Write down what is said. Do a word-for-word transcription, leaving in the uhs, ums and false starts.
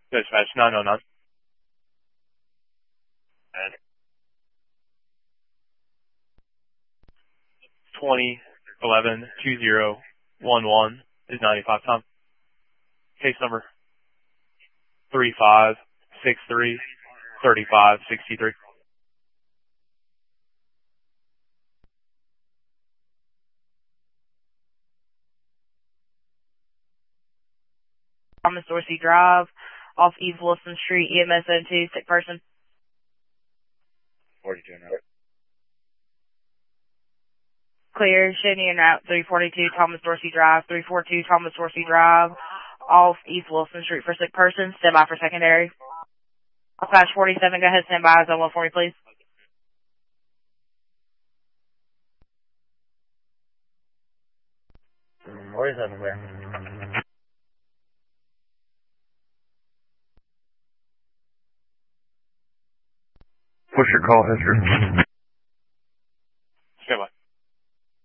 Dispatch nine oh nine. twenty eleven two zero one one is ninety-five time. Case number three five six three three five six three. Thomas Dorsey Drive, off East Wilson Street, E M S zone two, sick person. forty-two now. Clear, showing you route three forty-two Thomas Dorsey Drive, three forty-two Thomas Dorsey Drive, off East Wilson Street for sick person. Stand by for secondary. Flash forty-seven, go ahead, stand by. Zone one for me, please. forty-seven, clear. What's your call history?